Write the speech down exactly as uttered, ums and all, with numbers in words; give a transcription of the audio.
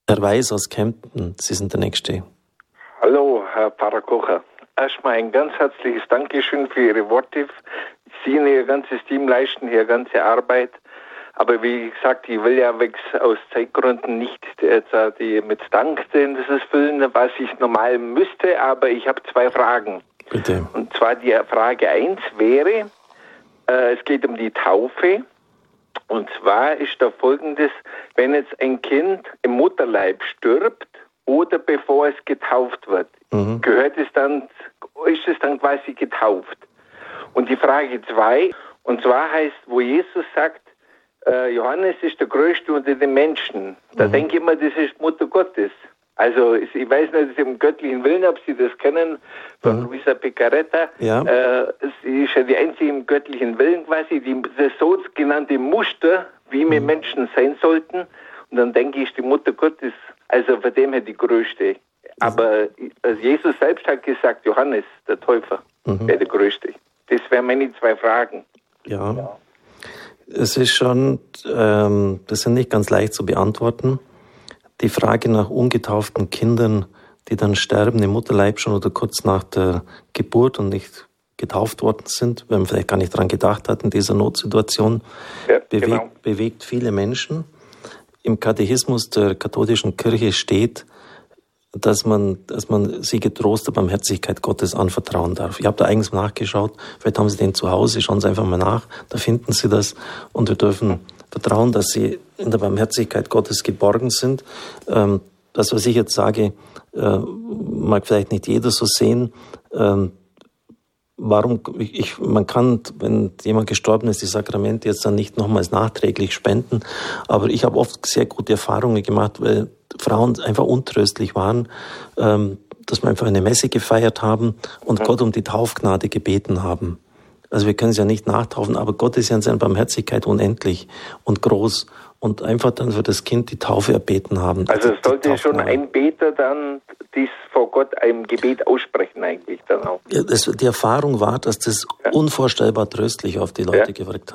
Herr Weiß aus Kempten, Sie sind der Nächste. Hallo, Herr Pfarrer Kocher. Erstmal ein ganz herzliches Dankeschön für Ihre Worte. Sie und Ihr ganzes Team leisten hier ganze Arbeit. Aber wie gesagt, ich will ja weg aus Zeitgründen nicht jetzt die mit Dank das füllen, was ich normal müsste, aber ich habe zwei Fragen. Bitte. Und zwar die Frage eins wäre, äh, es geht um die Taufe. Und zwar ist da folgendes, wenn jetzt ein Kind im Mutterleib stirbt oder bevor es getauft wird, mhm. gehört es dann, ist es dann quasi getauft? Und die Frage zwei, und zwar heißt, wo Jesus sagt, äh, Johannes ist der Größte unter den Menschen. Da mhm. denke ich immer, das ist Mutter Gottes. Also ich weiß nicht, im göttlichen Willen, ob Sie das kennen, von mhm. Luisa Picaretta. Ja. Äh, sie ist ja die einzige im göttlichen Willen quasi, die, das sogenannte Muster, wie wir mhm. Menschen sein sollten. Und dann denke ich, die Mutter Gottes, also von dem her die Größte. Aber also Jesus selbst hat gesagt, Johannes, der Täufer, mhm. wäre der Größte. Das wären meine zwei Fragen. Ja, ja. Es ist schon, ähm, das ist nicht ganz leicht zu beantworten. Die Frage nach ungetauften Kindern, die dann sterben im Mutterleib schon oder kurz nach der Geburt und nicht getauft worden sind, wenn man vielleicht gar nicht daran gedacht hat in dieser Notsituation, ja, bewegt, genau. bewegt viele Menschen. Im Katechismus der katholischen Kirche steht, dass man, dass man sie getrost der Barmherzigkeit Gottes anvertrauen darf. Ich habe da eigens nachgeschaut, vielleicht haben Sie den zu Hause, schauen Sie einfach mal nach, da finden Sie das und wir dürfen vertrauen, dass sie in der Barmherzigkeit Gottes geborgen sind. Ähm, das, was ich jetzt sage, äh, mag vielleicht nicht jeder so sehen. Ähm, warum, ich, man kann, wenn jemand gestorben ist, die Sakramente jetzt dann nicht nochmals nachträglich spenden, aber ich habe oft sehr gute Erfahrungen gemacht, weil Frauen einfach untröstlich waren, ähm, dass wir einfach eine Messe gefeiert haben und Gott um die Taufgnade gebeten haben. Also wir können es ja nicht nachtaufen, aber Gott ist ja in seiner Barmherzigkeit unendlich und groß und einfach dann für das Kind die Taufe erbeten haben. Also es sollte schon ein Beter dann dies vor Gott einem Gebet aussprechen eigentlich dann auch. Ja, das, die Erfahrung war, dass das ja. unvorstellbar tröstlich auf die Leute ja. gewirkt hat.